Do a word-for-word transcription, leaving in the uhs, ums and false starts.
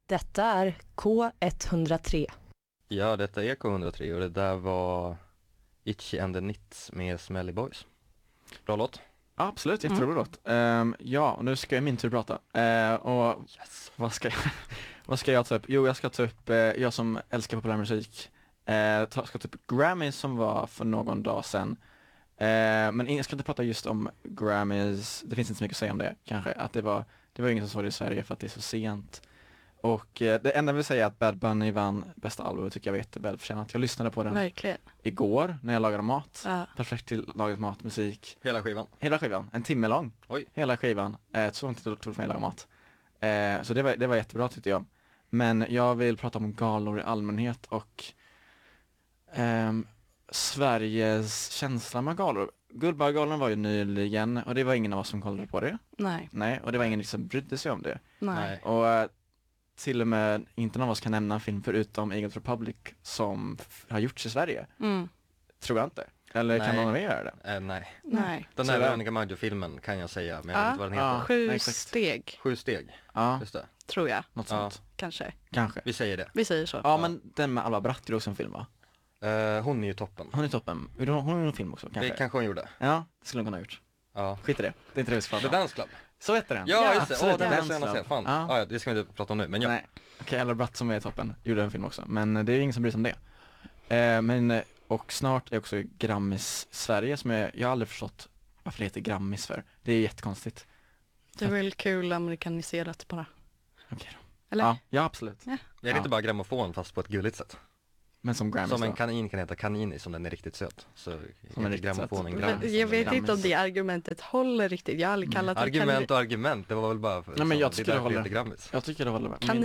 Detta är K etthundratre. Ja, detta är K etthundratre och det där var Itchy and the Knits med Smelly Boys. Bra låt. Ja, absolut, jättebra låt. Um, ja, och nu ska jag min tur prata. Uh, och Yes. vad ska jag, vad ska jag ta upp? Jo, jag ska ta upp, uh, jag som älskar populär musik, uh, ta, ska ta upp Grammys som var för någon dag sedan. Uh, men jag ska inte prata just om Grammys, det finns inte så mycket att säga om det kanske. Att det var, det var ingen som såg det i Sverige för att det är så sent. Och uh, det enda jag vill säga är att Bad Bunny vann bästa album, tycker jag var jättevälförtjänat. Jag lyssnade på den Verkligen. igår när jag lagade mat. Ja. Perfekt till lagat mat, musik. Hela skivan. Hela skivan, en timme lång. Oj. Hela skivan, eh, så långt det tog för mig att laga mat. Eh, så det var, det var jättebra tyckte jag. Men jag vill prata om galor i allmänhet och ehm, Sveriges känsla med galor. Guldbaggegalan var ju nyligen och det var ingen av oss som kollade på det. Nej. Nej, och det var ingen som brydde sig om det. Nej. Nej. Och eh, till och med inte någon av oss kan nämna en film förutom Eagles Republic som f- har gjorts i Sverige. Mm. Tror jag inte. Eller kan Nej. någon av er göra det? Eh, nej. Nej. Den Så där det- Veronica Maggio-filmen kan jag säga, men jag Ja. vet inte vad den heter. Ja. Sju exakt. steg, Sju steg, Ja, just det. tror jag. något Ja. sånt. Kanske. Kanske. Vi säger det. Vi säger så. Ja, men den med Alva Bratt är också en film, va? Eh, hon är ju toppen. Hon är toppen. Hon hon är en film också, kanske. Det kanske hon gjorde. Ja, det skulle hon kunna ha gjort. Ja. Skit i det. Det är inte det vi ska The prata om. Dance Club. Så heter den. Ja, Ja, just det. absolut. Åh, den Dance måste jag gärna Club. se. Fan. Ja. Ja. Ja, det ska vi inte prata om nu, men ja. Nej. Okej, Alva Bratt som är toppen gjorde en film också. Men det är ingen som bryr sig om det. Eh, men, eh, och snart är också Grammis Sverige som är, jag har aldrig förstått varför det heter Grammis för. Det är jättekonstigt. Det är väl kul amerikaniserat bara. Okej då. Eller? Ja, ja, absolut. Ja. Jag är Ja. inte bara grammofon fast på ett gulligt sätt. Men som Grammis Som en då. kanin kan heta kanini som den är riktigt söt. Så Som som är är riktigt grammofon en söt. grammis. Men jag vet Grammis. inte om det argumentet håller riktigt. Jag har aldrig kallat det Argument och argument, det var väl bara för, Nej, men jag det är tycker det därför håller. heter grammis. Jag tycker det håller med. Kan